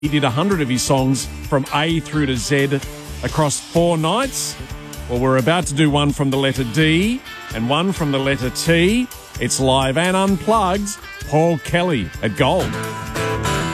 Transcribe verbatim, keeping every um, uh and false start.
He did one hundred of his songs from A through to Z across four nights. Well, we're about to do one from the letter D and one from the letter T. It's live and unplugged. Paul Kelly at Gold.